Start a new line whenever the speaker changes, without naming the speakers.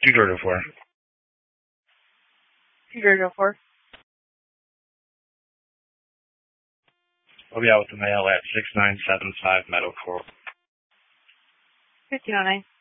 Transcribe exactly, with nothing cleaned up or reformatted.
Two-door to four.
Two-door to four.
We'll be out with the mail at six nine seven five Meadow Court.
fifteen oh nine.